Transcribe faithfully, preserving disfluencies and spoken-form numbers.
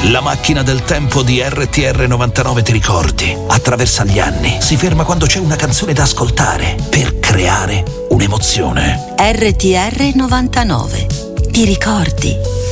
La macchina del tempo di R T R novantanove, ti ricordi? Attraversa gli anni, si ferma quando c'è una canzone da ascoltare per creare un'emozione. R T R novantanove. Ti ricordi?